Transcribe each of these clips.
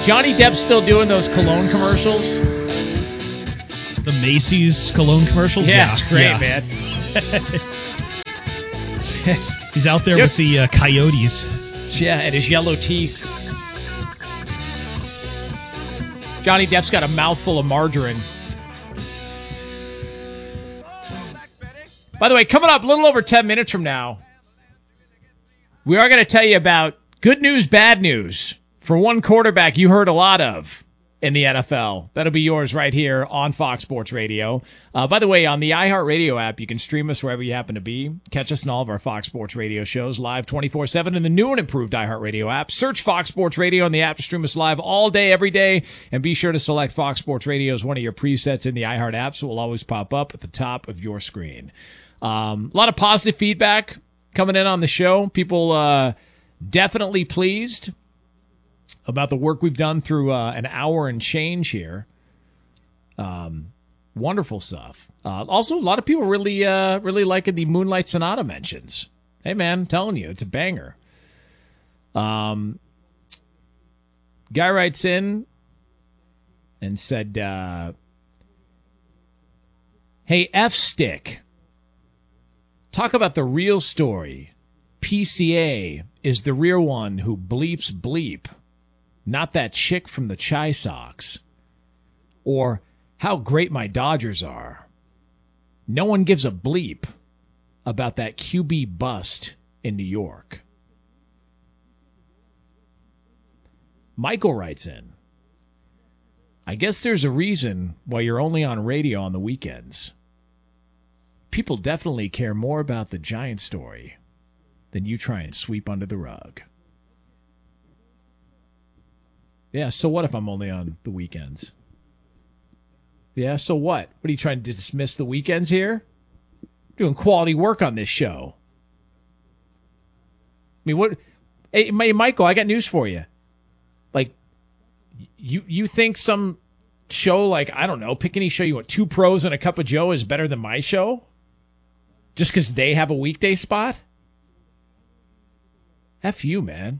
Johnny Depp's still doing those cologne commercials. The Macy's cologne commercials? Yeah, it's great, man. He's out there with the coyotes. Yeah, and his yellow teeth. Johnny Depp's got a mouthful of margarine. By the way, coming up a little over 10 minutes from now, we are going to tell you about good news, bad news for one quarterback you heard a lot of in the NFL. That'll be yours right here on Fox Sports Radio. By the way, on the iHeartRadio app, you can stream us wherever you happen to be. Catch us in all of our Fox Sports Radio shows live 24/7 in the new and improved iHeartRadio app. Search Fox Sports Radio on the app to stream us live all day, every day. And be sure to select Fox Sports Radio as one of your presets in the iHeart app, so it will always pop up at the top of your screen. A lot of positive feedback coming in on the show. People definitely pleased about the work we've done through an hour and change here. Wonderful stuff. Also, a lot of people really liking the Moonlight Sonata mentions. Hey, man, I'm telling you, it's a banger. Guy writes in and said, hey, F-Stick, talk about the real story. PCA is the real one who bleeps bleep, not that chick from the Chai Sox. Or how great my Dodgers are. No one gives a bleep about that QB bust in New York. Michael writes in, I guess there's a reason why you're only on radio on the weekends. People definitely care more about the Giant story than you try and sweep under the rug. Yeah, so what if I'm only on the weekends? Yeah, so what? What are you trying to dismiss the weekends here? Doing quality work on this show. I mean, what? Hey, Michael, I got news for you. Like, you think some show like, I don't know, pick any show you want, Two Pros and a Cup of Joe is better than my show? Just because they have a weekday spot? F you, man.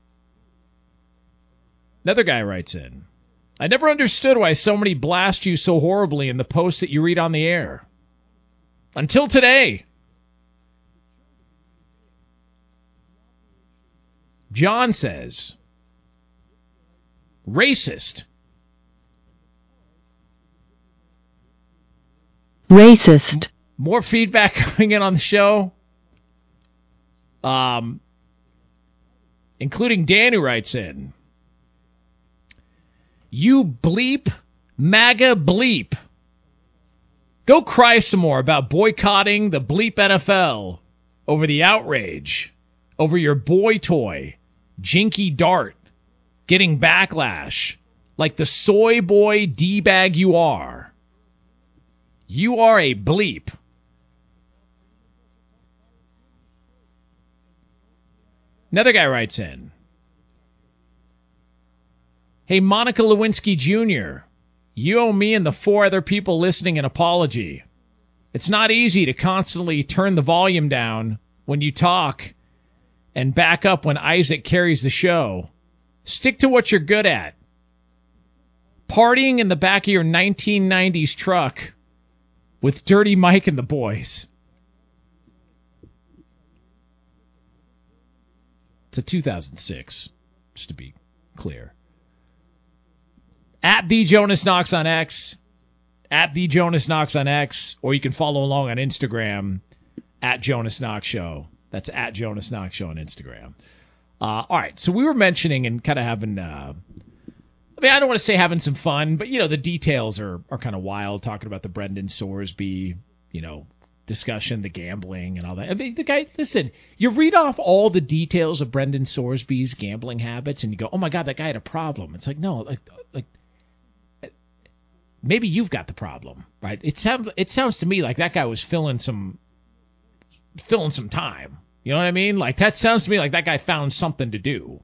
Another guy writes in, I never understood why so many blast you so horribly in the posts that you read on the air. Until today. John says, racist. Racist. More feedback coming in on the show. Including Dan, who writes in, you bleep, MAGA bleep. Go cry some more about boycotting the bleep NFL over the outrage over your boy toy, Jinky Dart, getting backlash like the soy boy D-bag you are. You are a bleep. Another guy writes in, hey, Monica Lewinsky Jr., you owe me and the 4 other people listening an apology. It's not easy to constantly turn the volume down when you talk and back up when Isaac carries the show. Stick to what you're good at. Partying in the back of your 1990s truck with Dirty Mike and the boys. It's a 2006, just to be clear. At The Jonas Knox on X. At The Jonas Knox on X. Or you can follow along on Instagram. At Jonas Knox Show. That's at Jonas Knox Show on Instagram. All right, so we were mentioning and kind of having... I mean, I don't want to say having some fun, but, you know, the details are kind of wild. Talking about the Brendan Sorsby, you know, discussion, the gambling and all that. I mean, the guy, listen, you read off all the details of Brendan Sorsby's gambling habits and you go, oh my God, that guy had a problem. It's like, no, like maybe you've got the problem, right? It sounds to me like that guy was filling some time. You know what I mean? Like, that sounds to me like that guy found something to do.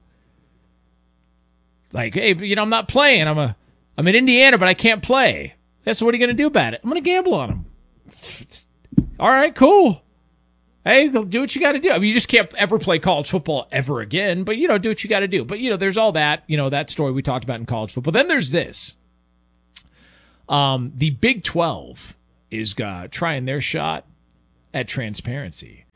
Like, hey, you know, I'm not playing. I'm in Indiana, but I can't play. That's what are you going to do about it? I'm going to gamble on him. All right, cool. Hey, do what you got to do. I mean, you just can't ever play college football ever again, but, do what you got to do. But, there's all that, that story we talked about in college football. Then there's this. The Big 12 is trying their shot at transparency.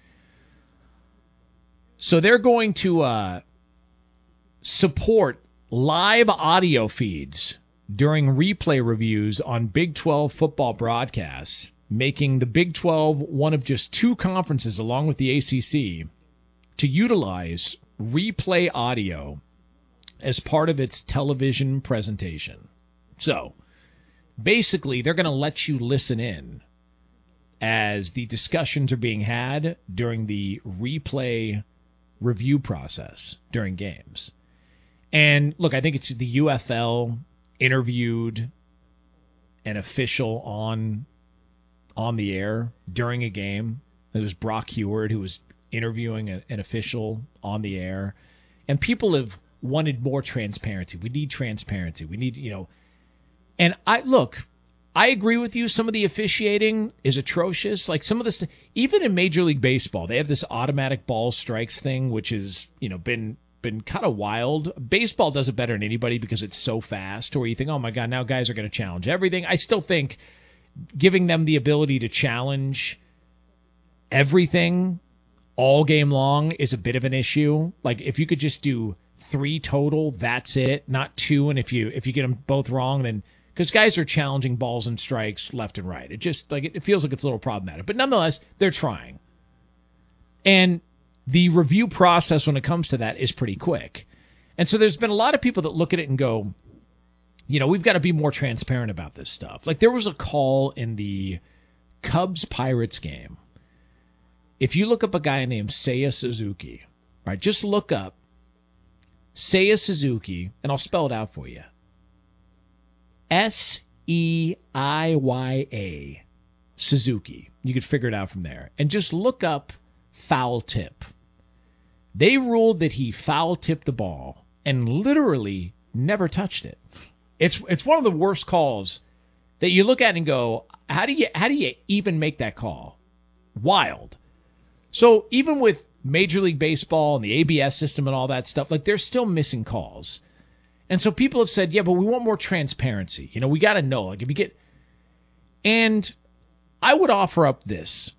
So they're going to support live audio feeds during replay reviews on Big 12 football broadcasts, making the Big 12 one of just 2 conferences, along with the ACC, to utilize replay audio as part of its television presentation. So, basically, they're going to let you listen in as the discussions are being had during the replay review process during games. And, look, I think it's the UFL interviewed an official on the air during a game. It was Brock Heward who was interviewing an official on the air. And people have wanted more transparency. We need transparency. We need, And I agree with you. Some of the officiating is atrocious. Like some of this, even in Major League Baseball, they have this automatic ball strikes thing, which has, been kind of wild. Baseball does it better than anybody because it's so fast, or you think, oh my God, now guys are going to challenge everything. I still think giving them the ability to challenge everything all game long is a bit of an issue. Like if you could just do 3 total, that's it, not 2. And if you get them both wrong, then because guys are challenging balls and strikes left and right, it just it feels like it's a little problematic. But nonetheless, they're trying. And the review process when it comes to that is pretty quick. And so there's been a lot of people that look at it and go, we've got to be more transparent about this stuff. Like there was a call in the Cubs-Pirates game. If you look up a guy named Seiya Suzuki, right, just look up Seiya Suzuki, and I'll spell it out for you. Seiya Suzuki. You could figure it out from there. And just look up foul tip. They ruled that he foul tipped the ball and literally never touched it. It's one of the worst calls that you look at and go, how do you even make that call? Wild. So even with Major League Baseball and the ABS system and all that stuff, like they're still missing calls. And so people have said, yeah, but we want more transparency. We got to know. Like if you get, and I would offer up this.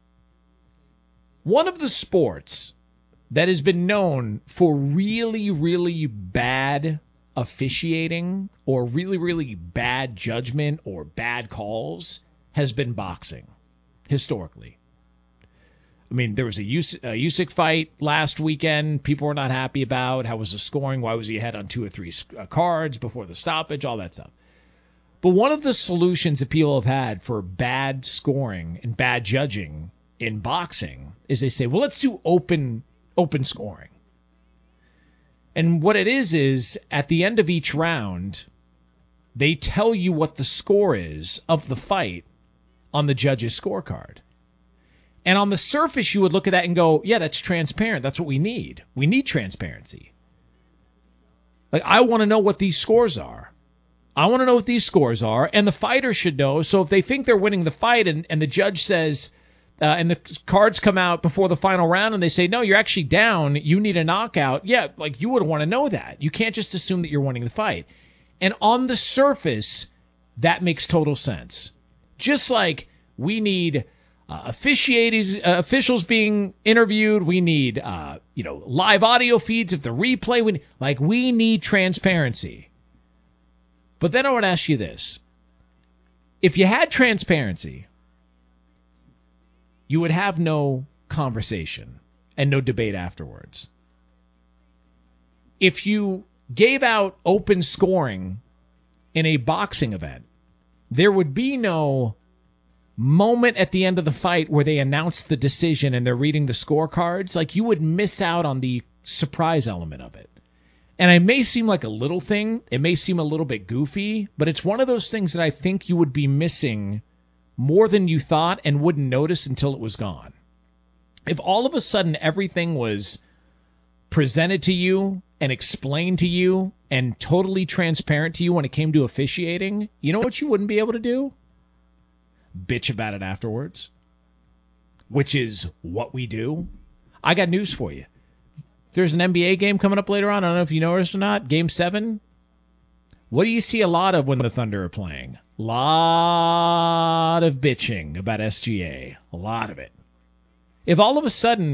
One of the sports that has been known for really, really bad officiating or really, really bad judgment or bad calls has been boxing, historically. I mean, there was a Usyk fight last weekend. People were not happy about. How was the scoring? Why was he ahead on 2 or 3 cards before the stoppage? All that stuff. But one of the solutions that people have had for bad scoring and bad judging in boxing is they say, well, let's do open scoring. And what it is at the end of each round, they tell you what the score is of the fight on the judge's scorecard. And on the surface, you would look at that and go, yeah, that's transparent. That's what we need. We need transparency. Like, I want to know what these scores are. And the fighter should know. So if they think they're winning the fight and the judge says, and the cards come out before the final round and they say, no, you're actually down, you need a knockout. Yeah, like you would want to know that. You can't just assume that you're winning the fight. And on the surface, that makes total sense. Just like we need officials being interviewed, we need live audio feeds of the replay. We need transparency. But then I would ask you this: if you had transparency, you would have no conversation and no debate afterwards. If you gave out open scoring in a boxing event, there would be no moment at the end of the fight where they announce the decision and they're reading the scorecards. Like, you would miss out on the surprise element of it. And it may seem like a little thing. It may seem a little bit goofy, but it's one of those things that I think you would be missing more than you thought and wouldn't notice until it was gone. If all of a sudden everything was presented to you and explained to you and totally transparent to you when it came to officiating, you know what you wouldn't be able to do? Bitch about it afterwards. which is what we do, I got news for you. There's an NBA game coming up later on. I don't know if you noticed or not. Game 7. What do you see a lot of when the Thunder are playing? A lot of bitching about SGA. A lot of it. If all of a sudden